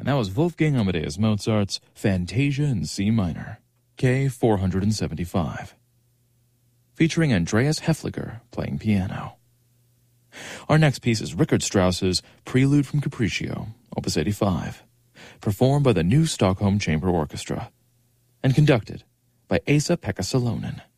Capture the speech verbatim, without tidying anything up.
And that was Wolfgang Amadeus Mozart's Fantasia in C minor, K four seventy-five, featuring Andreas Hefliger playing piano. Our next piece is Richard Strauss's Prelude from Capriccio, Opus eighty-five, performed by the New Stockholm Chamber Orchestra, and conducted by Esa-Pekka Salonen.